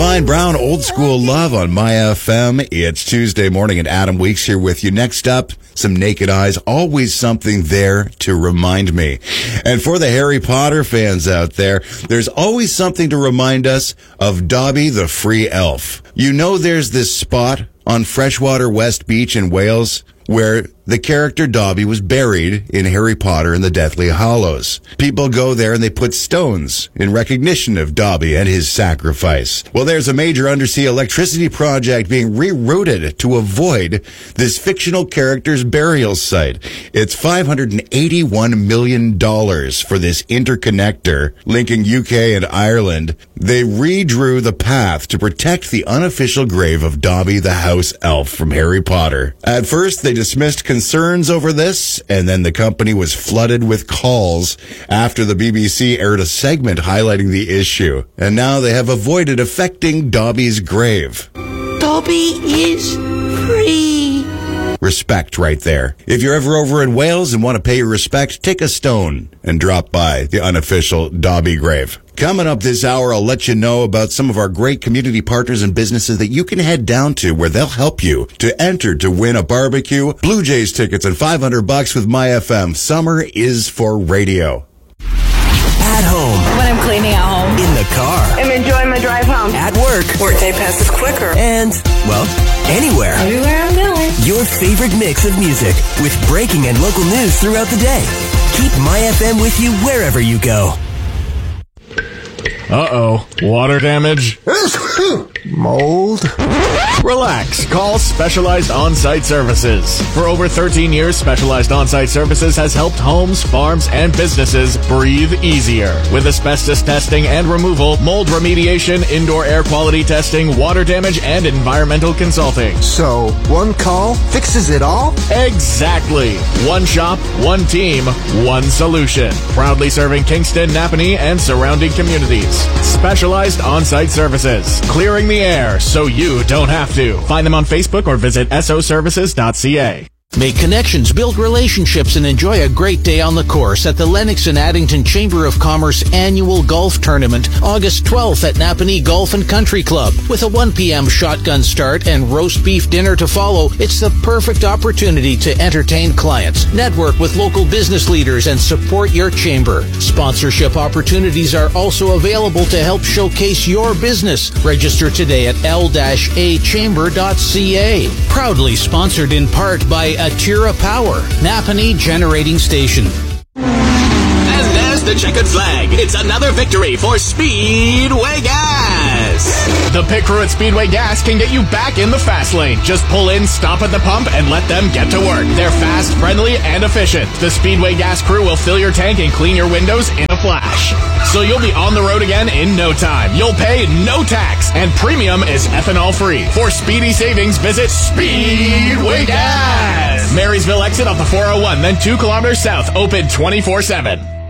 Divine Brown, Old School Love on My FM. It's Tuesday morning and Adam Weeks here with you. Next up, some Naked Eyes. Always something there to remind me. And for the Harry Potter fans out there, there's always something to remind us of Dobby the Free Elf. You know there's this spot on Freshwater West Beach in Wales where the character Dobby was buried in Harry Potter and the Deathly Hallows. People go there and they put stones in recognition of Dobby and his sacrifice. Well, there's a major undersea electricity project being rerouted to avoid this fictional character's burial site. It's $581 million for this interconnector linking UK and Ireland. They redrew the path to protect the unofficial grave of Dobby the house elf from Harry Potter. At first, they dismissed concerns over this, and then the company was flooded with calls after the BBC aired a segment highlighting the issue. And now they have avoided affecting Dobby's grave. Dobby is free. Respect right there. If you're ever over in Wales and want to pay your respect, take a stone and drop by the unofficial Dobby grave. Coming up this hour, I'll let you know about some of our great community partners and businesses that you can head down to where they'll help you to enter to win a barbecue, Blue Jays tickets, and $500 with My FM. Summer is for radio. At home. When I'm cleaning at home. In the car. I'm enjoying my drive home. At work. Workday passes quicker. And, well, anywhere. Everywhere I'm going. Your favorite mix of music with breaking and local news throughout the day. Keep My FM with you wherever you go. Uh-oh. Water damage? Mold? Relax. Call Specialized On-Site Services. For over 13 years, Specialized On-Site Services has helped homes, farms, and businesses breathe easier. With asbestos testing and removal, mold remediation, indoor air quality testing, water damage, and environmental consulting. So, one call fixes it all? Exactly. One shop, one team, one solution. Proudly serving Kingston, Napanee, and surrounding communities. Specialized On-Site Services. Clearing the air so you don't have to. Find them on Facebook or visit soservices.ca. Make connections, build relationships, and enjoy a great day on the course at the Lennox and Addington Chamber of Commerce Annual Golf Tournament, August 12th at Napanee Golf and Country Club. With a 1 p.m. shotgun start and roast beef dinner to follow, it's the perfect opportunity to entertain clients, network with local business leaders, and support your chamber. Sponsorship opportunities are also available to help showcase your business. Register today at l-achamber.ca. Proudly sponsored in part by Atira Power, Napanee Generating Station. And there's the checkered flag. It's another victory for Speedway Gas. The pit crew at Speedway Gas can get you back in the fast lane. Just pull in, stop at the pump, and let them get to work. They're fast, friendly, and efficient. The Speedway Gas crew will fill your tank and clean your windows in a flash. So you'll be on the road again in no time. You'll pay no tax, and premium is ethanol free. For speedy savings, visit Speedway Gas. Marysville exit off the 401, then 2 kilometers south, open 24/7.